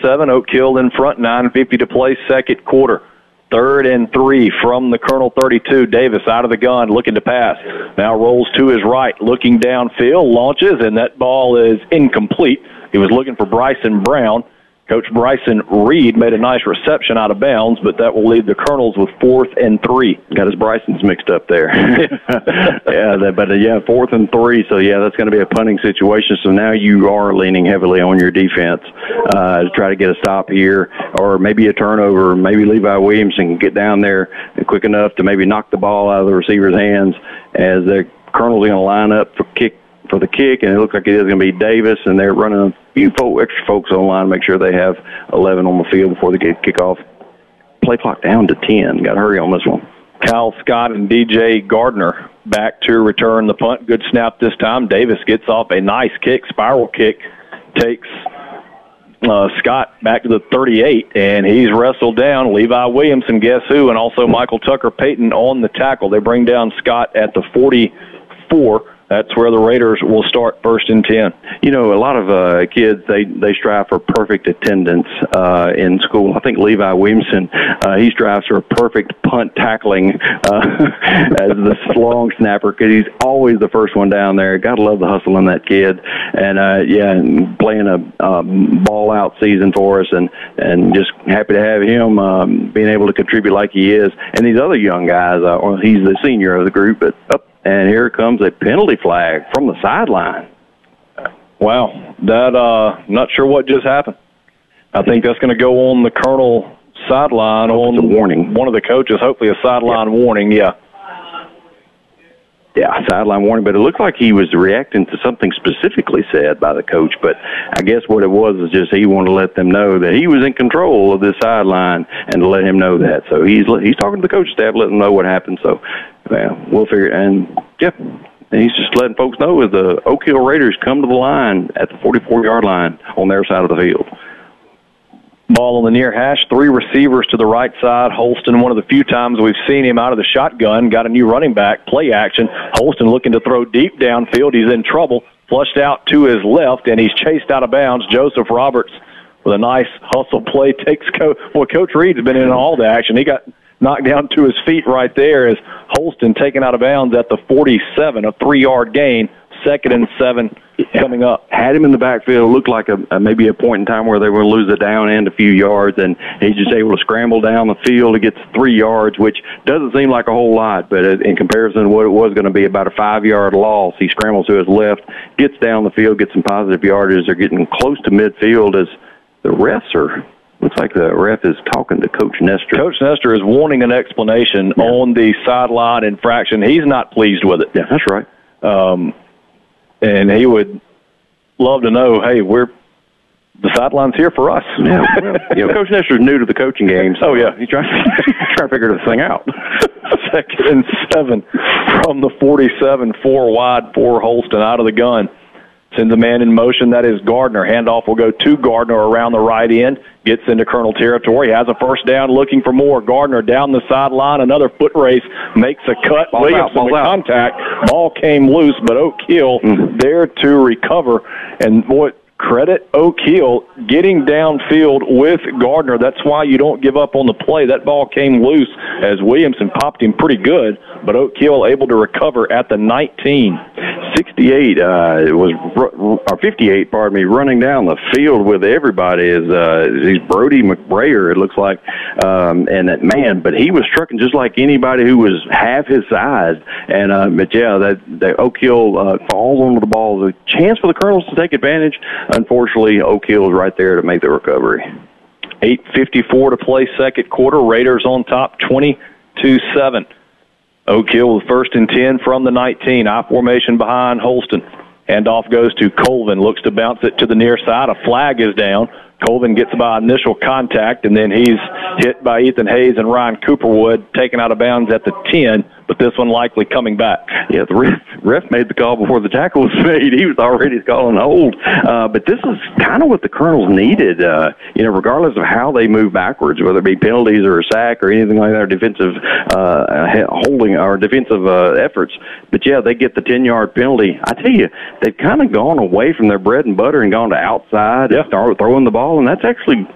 47. Oak Hill in front, 9:50 to play, second quarter. 3rd and 3 from the Colonel 32. Davis out of the gun, looking to pass. Now rolls to his right, looking downfield, launches, and that ball is incomplete. He was looking for Bryson Brown. Coach Bryson Reed made a nice reception out of bounds, but that will leave the Colonels with 4th and 3. Got his Brysons mixed up there. But 4th and 3, so that's going to be a punting situation. So now you are leaning heavily on your defense to try to get a stop here, or maybe a turnover. Maybe Levi Williamson can get down there quick enough to maybe knock the ball out of the receiver's hands, as the Colonels are going to line up for the kick, and it looks like it is going to be Davis, and they're running a few extra folks on the line to make sure they have 11 on the field before they get kickoff. Play clock down to 10. Got to hurry on this one. Kyle Scott and DJ Gardner back to return the punt. Good snap this time. Davis gets off a nice kick, spiral kick, takes Scott back to the 38, and he's wrestled down. Levi Williamson, guess who, and also Michael Tucker Payton on the tackle. They bring down Scott at the 44. That's where the Raiders will start 1st and 10. A lot of kids, they strive for perfect attendance in school. I think Levi Williamson, he strives for a perfect punt tackling as the long snapper, because he's always the first one down there. Got to love the hustle in that kid. And, playing a ball-out season for us, and just happy to have him being able to contribute like he is. And these other young guys, he's the senior of the group, but and here comes a penalty flag from the sideline. Wow, not sure what just happened. I think that's going to go on the Colonel sideline on a warning. One of the coaches, hopefully a sideline warning, Yeah, sideline warning, but it looked like he was reacting to something specifically said by the coach, but I guess what it was is just he wanted to let them know that he was in control of this sideline and to let him know that. So he's talking to the coach staff, letting them know what happened. So we'll figure it. And he's just letting folks know as the Oak Hill Raiders come to the line at the 44-yard line on their side of the field. Ball on the near hash, 3 receivers to the right side. Holston, one of the few times we've seen him out of the shotgun, got a new running back, play action. Holston looking to throw deep downfield. He's in trouble, flushed out to his left, and he's chased out of bounds. Joseph Roberts with a nice hustle play takes Coach Reed's been in all the action. He got knocked down to his feet right there as Holston taken out of bounds at the 47, a 3-yard gain. 2nd and 7 coming up. Had him in the backfield. It looked like maybe a point in time where they were going to lose the down end a few yards, and he's just able to scramble down the field to get 3 yards, which doesn't seem like a whole lot, but in comparison to what it was going to be, about a 5-yard loss, he scrambles to his left, gets down the field, gets some positive yardage. They're getting close to midfield as the refs are. Looks like the ref is talking to Coach Nestor. Coach Nestor is wanting an explanation on the sideline infraction. He's not pleased with it. Yeah, that's right. And he would love to know, hey, the sideline's here for us. Yeah, Coach Nestor's new to the coaching game. So he's trying to figure this thing out. 2nd and 7 from the 47, 4 wide for Holston out of the gun. Sends a man in motion. That is Gardner. Handoff will go to Gardner around the right end. Gets into Colonel territory. Has a first down, looking for more. Gardner down the sideline. Another foot race. Makes a cut. Williamson with contact. Ball came loose, but Oak Hill there to recover. And credit Oak Hill getting downfield with Gardner. That's why you don't give up on the play. That ball came loose as Williamson popped him pretty good, but Oak Hill able to recover at the 19. 58 or 58, pardon me, running down the field with everybody is Brody McBrayer, it looks like, and that man, but he was trucking just like anybody who was half his size, and that Oak Hill falls onto the ball. The chance for the Colonels to take advantage. Unfortunately, Oak Hill is right there to make the recovery. 8:54 to play, second quarter. Raiders on top, 20-7. Oak Hill with 1st and 10 from the 19. I formation behind Holston. Handoff goes to Colvin. Looks to bounce it to the near side. A flag is down. Colvin gets by initial contact, and then he's hit by Ethan Hayes and Ryan Cooperwood, taken out of bounds at the 10, but this one likely coming back. Yeah, the ref made the call before the tackle was made. He was already calling hold. But this is kind of what the Colonels needed, regardless of how they move backwards, whether it be penalties or a sack or anything like that, or defensive holding or defensive efforts. But, they get the 10-yard penalty. I tell you, they've kind of gone away from their bread and butter and gone to outside and start throwing the ball, and that's actually